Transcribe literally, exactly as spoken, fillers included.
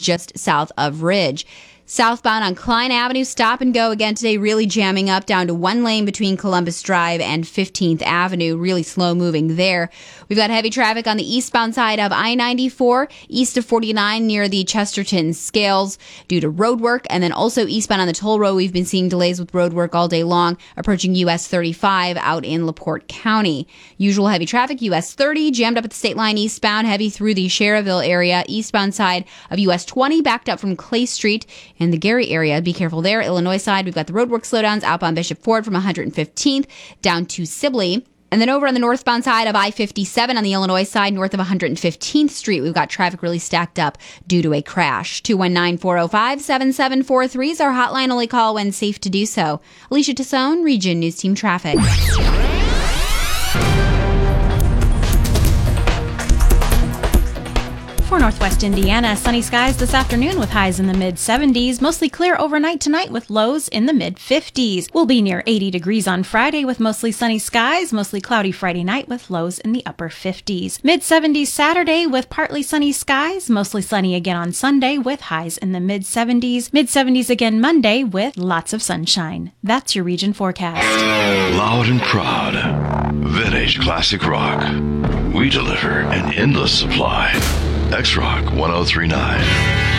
just south of Ridge. Southbound on Klein Avenue, stop and go again today, really jamming up down to one lane between Columbus Drive and fifteenth Avenue. Really slow moving there. We've got heavy traffic on the eastbound side of I ninety-four, east of forty-nine near the Chesterton Scales due to road work. And then also eastbound on the toll road, we've been seeing delays with road work all day long, approaching U S thirty-five out in LaPorte County. Usual heavy traffic, U S thirty, jammed up at the state line eastbound, heavy through the Cherville area, eastbound side of U S twenty, backed up from Clay Street in the Gary area. Be careful there. Illinois side, we've got the roadwork slowdowns outbound Bishop Ford from one hundred fifteenth down to Sibley. And then over on the northbound side of I fifty-seven on the Illinois side, north of one hundred fifteenth Street, we've got traffic really stacked up due to a crash. two one nine, four oh five, seven seven four three is our hotline. Only call when safe to do so. Alicia Tassone, Region News Team Traffic. For Northwest Indiana, sunny skies this afternoon with highs in the mid seventies. Mostly clear overnight tonight with lows in the mid fifties. We'll be near eighty degrees on Friday with mostly sunny skies. Mostly cloudy Friday night with lows in the upper fifties. mid seventies Saturday with partly sunny skies. Mostly sunny again on Sunday with highs in the mid seventies. mid seventies again Monday with lots of sunshine. That's your region forecast. Loud and proud. Vintage classic rock. We deliver an endless supply. X-Rock one oh three point nine.